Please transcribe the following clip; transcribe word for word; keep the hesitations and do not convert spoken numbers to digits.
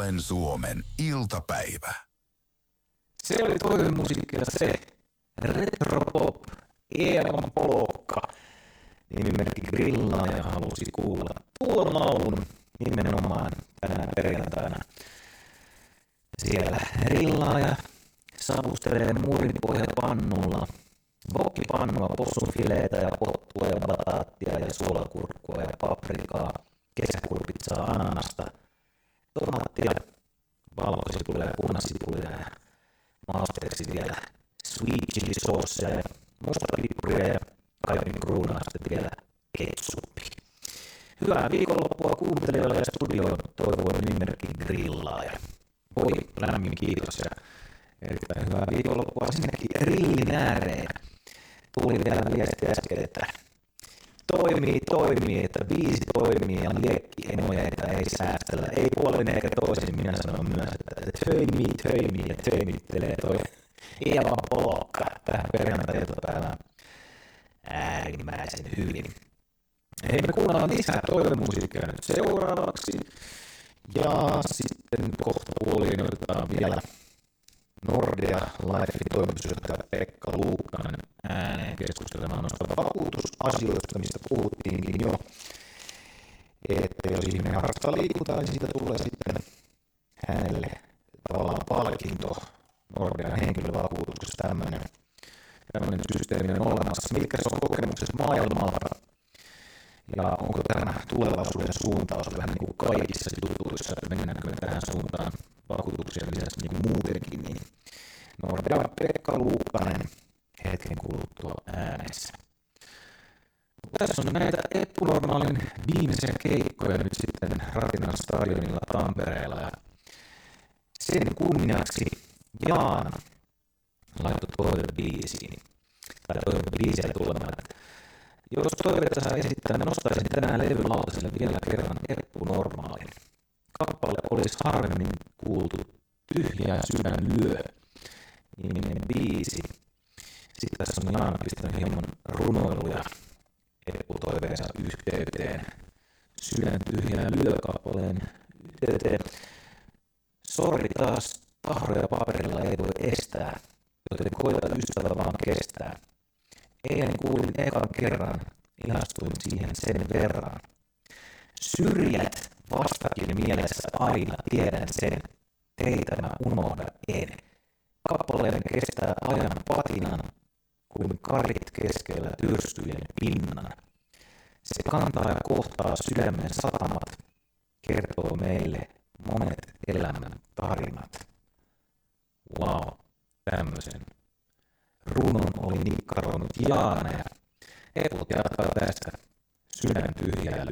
Suomen Suomen iltapäivä. Se oli toivemusiikkia se. Retropop, Eevan Polokka. Nimimerkki Grillaaja halusi kuulla tuon laulun nimenomaan tänä perjantaina. Siellä Grillaaja savustelee murinpohjapannulla vokkipannua, possunfileitä ja pottua ja bataattia ja suolakurkkua ja paprikaa, kesäkurpitsaa, ananasta, tomaattia, valkosipulia ja punasipulia ja mausteeksi vielä sweet chili saucea ja mustapippuria ja kaiken kruunaa sitten vielä ketsuppi. Hyvää viikonloppua kuuntelijoille ja studioon toivoo nimimerkki Grillaaja. Voi lämmin kiitos ja erittäin hyvää viikonloppua sinnekin grillin ääreen. Tuli vielä viesti äsken, että toimii, toimii, että biisi toimii ja liekki emojeita ei säästellä. Ei puolin eikä toisin, minä sanon myös, että töimii, töimii ja töimittelee toi Eevan Polokka tähän perjantai-iltapäivään äärimmäisen hyvin. Hei, me kuunnellaan lisää toivemusiikkia nyt seuraavaksi. Ja sitten kohta puoliin otetaan vielä Nordea Lifein toimitusjohtaja Pekka Luukkanen ääneen keskustelemaan noista vakuutusasioista, mistä puhuttiinkin jo. Että jos ihminen harrastaa liikuntaa, niin siitä tulee sitten hänelle tavallaan palkinto Nordean henkilövakuutuksessa. Tämmöinen, tämmöinen systeemi on olemassa. Mitkä se on kokemuksessa maailmalla? Ja onko tämä tulevaisuuden suuntaus vähän niin kuin kaikissa jutuissa, että mennäänkö me tähän suuntaan vakuutuksia lisäksi niin kuin muutenkin, niin Nordean Pekka Luukkanen hetken kuluttua äänessä. Tässä on näitä Eppunormaalin viimeisiä keikkoja nyt sitten Ratinan stadionilla Tampereella ja sen kunniaksi Jaana laittoi toivebiisiin, tai toivebiisille tulemaan, että jos toiveita saa esittää, niin nostaisin tänään levylautaselle vielä kerran Eppunormaalin. Kappale olisi harvemmin kuultu Tyhjää sydän lyö -niminen biisi. Sitten tässä on Jaana pistänyt hieman runoiluja Eppu-toiveensa yhteyteen. Sydän tyhjää lyö -kappaleen yhteyteen. Sori taas, tahroja paperilla ei voi estää, joten koita ystävä vaan kestää. Eilen kuulin ekan kerran, ihastuin siihen sen verran. Syrjät vastakin mielessä aina, tiedän sen, teitä mä unohda en. Kappaleen kestää ajan patinan, kuin karit keskellä tyrskyjen pinnan. Se kantaa ja kohtaa sydämen satamat, kertoo meille monet elämän tarinat. Wow, tämmöisen runon oli nikkaroinut Jaana ja Eput jatkaa tästä sydän tyhjää lyö